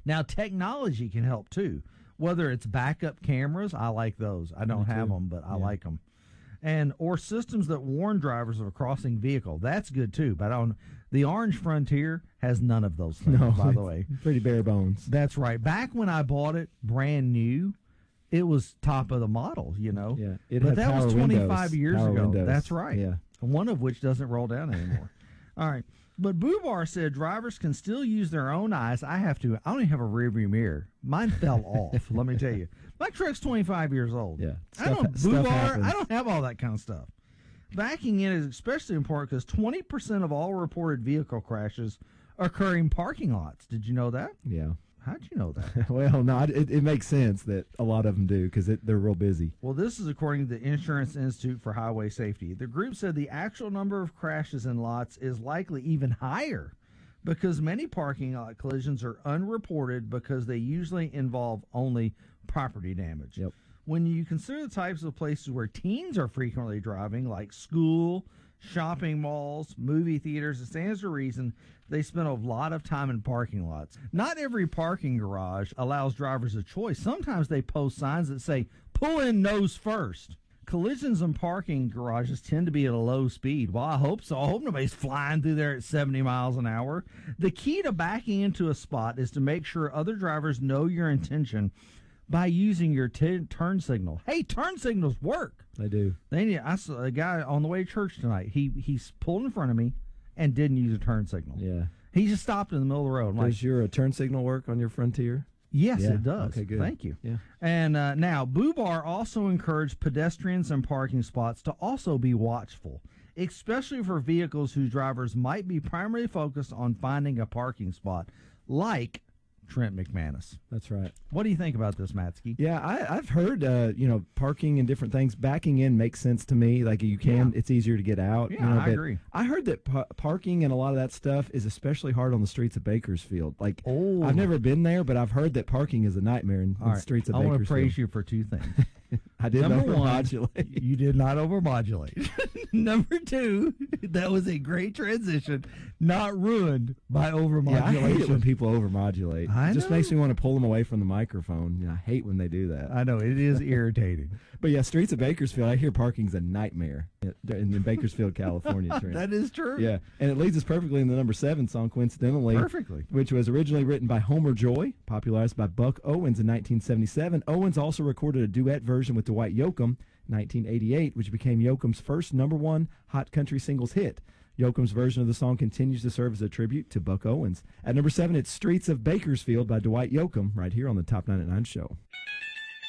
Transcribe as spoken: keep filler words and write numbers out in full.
Now, technology can help too. Whether it's backup cameras, I like those. I don't have them, but I yeah. like them. And or systems that warn drivers of a crossing vehicle. That's good too. But on the Orange Frontier has none of those things, no, by the way. Pretty bare bones. That's right. Back when I bought it, brand new, it was top of the model, you know. Yeah, it but had that was power twenty-five windows, years power ago. windows. That's right. Yeah. One of which doesn't roll down anymore. All right. But Bubar said drivers can still use their own eyes. I have to. I don't even have a rearview mirror. Mine fell off. Let me tell you. My truck's twenty-five years old. Yeah. I Stuff, don't. stuff Bubar. happens. I don't have all that kind of stuff. Backing in is especially important because twenty percent of all reported vehicle crashes occur in parking lots. Did you know that? Yeah. How'd you know that? Well, no, it, it makes sense that a lot of them do because they're real busy. Well, this is according to the Insurance Institute for Highway Safety. The group said the actual number of crashes in lots is likely even higher because many parking lot collisions are unreported because they usually involve only property damage. Yep. When you consider the types of places where teens are frequently driving, like school, shopping malls, movie theaters, it stands to reason they spend a lot of time in parking lots. Not every parking garage allows drivers a choice. Sometimes they post signs that say, pull in nose first. Collisions in parking garages tend to be at a low speed. Well, I hope so. I hope nobody's flying through there at seventy miles an hour. The key to backing into a spot is to make sure other drivers know your intention by using your t- turn signal. Hey, turn signals work. They do. They need, I saw a guy on the way to church tonight. He he's pulled in front of me and didn't use a turn signal. Yeah. He just stopped in the middle of the road. I'm Does like, your uh, turn signal work on your Frontier? yes, Yeah. it does. Okay, good. Thank you. Yeah. And uh, now, Bubar also encouraged pedestrians and parking spots to also be watchful, especially for vehicles whose drivers might be primarily focused on finding a parking spot, like Trent McManus. That's right. What do you think about this, Matsky? Yeah, I, I've heard, uh, you know, parking and different things. Backing in makes sense to me. Like you can, Yeah. it's easier to get out. Yeah, you know, I but agree. I heard that pa- parking and a lot of that stuff is especially hard on the streets of Bakersfield. Like, Oh. I've never been there, but I've heard that parking is a nightmare in, in All the right. streets of I Bakersfield. want to praise you for two things. I did Number one, overmodulate. you did not overmodulate. Number two, that was a great transition, not ruined by overmodulation. Yeah, I hate it when people overmodulate. I It just know. makes me want to pull them away from the microphone. You know, I hate when they do that. I know, it is irritating. But yeah, streets of Bakersfield, I hear parking's a nightmare in, in Bakersfield, California. Trent. That is true. Yeah, and it leads us perfectly in the number seven song, coincidentally. Perfectly. Which was originally written by Homer Joy, popularized by Buck Owens in nineteen seventy-seven. Owens also recorded a duet version with Dwight Yoakam, nineteen eighty-eight, which became Yoakam's first number one hot country singles hit. Yoakam's version of the song continues to serve as a tribute to Buck Owens. At number seven, it's Streets of Bakersfield by Dwight Yoakam, right here on the Top nine at nine show.